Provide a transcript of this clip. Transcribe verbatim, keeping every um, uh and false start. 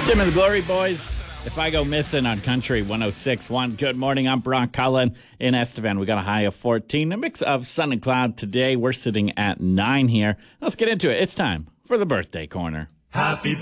Tim and the Glory Boys. If I Go Missing on Country one oh six point one. Good morning. I'm Brock Cullen in Estevan. We got a high of fourteen. A mix of sun and cloud today. We're sitting at nine here. Let's get into it. It's time for the birthday corner. Happy